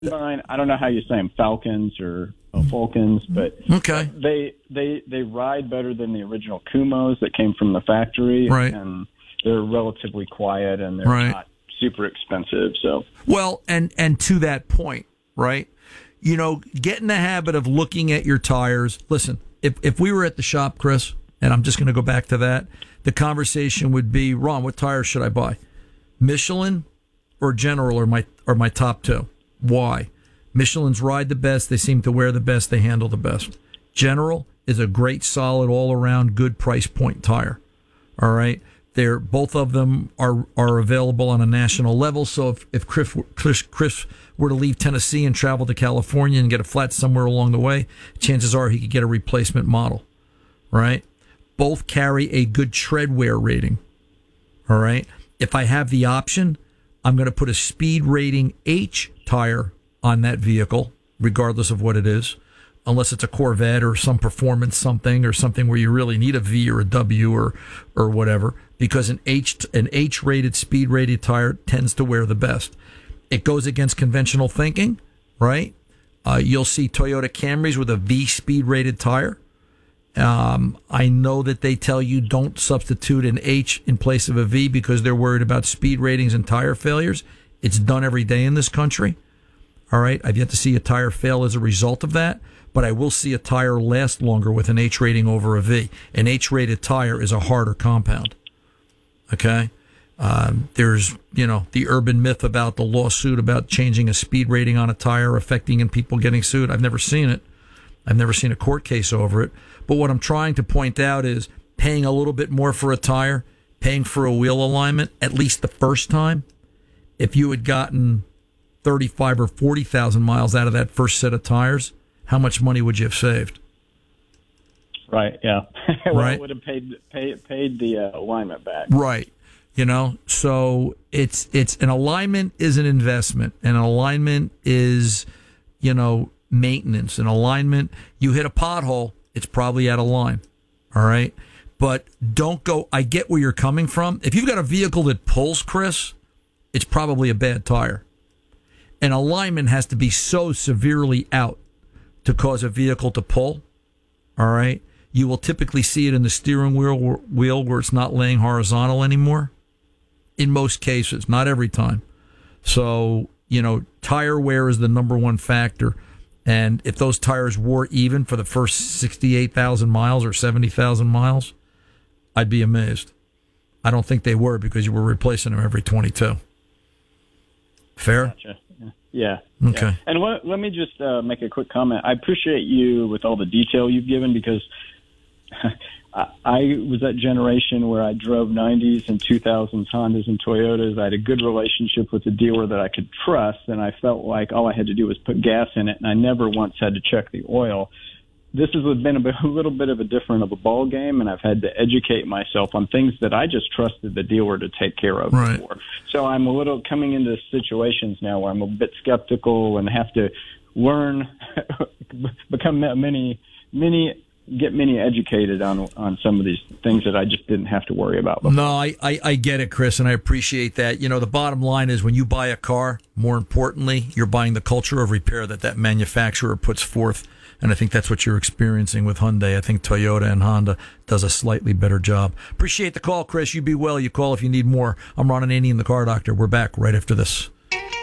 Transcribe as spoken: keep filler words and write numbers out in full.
Fine. I don't know how you say them, Falcons or uh, Falcons, but okay. they they they ride better than the original Kumos that came from the factory, right. and they're relatively quiet and they're right. not super expensive. So well, and and to that point, right? You know, get in the habit of looking at your tires. Listen, if if we were at the shop, Chris, and I'm just going to go back to that, the conversation would be, Ron, what tires should I buy? Michelin or General are my are my top two. Why? Michelin's ride the best. They seem to wear the best. They handle the best. General is a great, solid, all-around, good price point tire. All right? They're, both of them are are available on a national level. So if, if Chris, Chris, Chris were to leave Tennessee and travel to California and get a flat somewhere along the way, chances are he could get a replacement model. Right? Both carry a good tread wear rating. All right? If I have the option, I'm going to put a speed rating H tire on that vehicle, regardless of what it is, unless it's a Corvette or some performance something or something where you really need a V or a W or or whatever, because an H an H rated speed rated tire tends to wear the best. It goes against conventional thinking, right? Uh, you'll see Toyota Camrys with a V speed rated tire. Um, I know that they tell you don't substitute an H in place of a V because they're worried about speed ratings and tire failures. It's done every day in this country. All right. I've yet to see a tire fail as a result of that, but I will see a tire last longer with an H rating over a V. An H rated tire is a harder compound. Okay. Um, there's, you know, the urban myth about the lawsuit about changing a speed rating on a tire affecting and people getting sued. I've never seen it. I've never seen a court case over it. But what I'm trying to point out is paying a little bit more for a tire, paying for a wheel alignment, at least the first time. If you had gotten thirty-five or forty thousand miles out of that first set of tires, how much money would you have saved? Right, yeah. well, right. It would have paid paid, paid the uh, alignment back. Right. You know, so it's it's an alignment is an investment. An alignment is, you know, maintenance. An alignment, you hit a pothole, it's probably out of line. All right? But don't go, I get where you're coming from. If you've got a vehicle that pulls, Chris, it's probably a bad tire. An alignment has to be so severely out to cause a vehicle to pull. All right? You will typically see it in the steering wheel wheel where it's not laying horizontal anymore. In most cases, not every time. So, you know, tire wear is the number one factor. And if those tires wore even for the first sixty-eight thousand miles or seventy thousand miles, I'd be amazed. I don't think they were because you were replacing them every twenty-two. Fair? Gotcha. Yeah. Okay. Yeah. And let, let me just uh, make a quick comment. I appreciate you with all the detail you've given because I, I was that generation where I drove nineties and two thousands Hondas and Toyotas. I had a good relationship with a dealer that I could trust, and I felt like all I had to do was put gas in it, and I never once had to check the oil. This has been a, bit, a little bit of a different of a ball game, and I've had to educate myself on things that I just trusted the dealer to take care of right. before. So I'm a little coming into situations now where I'm a bit skeptical and have to learn, become many, many. get many educated on on some of these things that I just didn't have to worry about before. No, I, I, I get it, Chris, and I appreciate that. You know, the bottom line is when you buy a car, more importantly, you're buying the culture of repair that that manufacturer puts forth, and I think that's what you're experiencing with Hyundai. I think Toyota and Honda does a slightly better job. Appreciate the call, Chris. You be well. You call if you need more. I'm Ron Ananian, the Car Doctor. We're back right after this.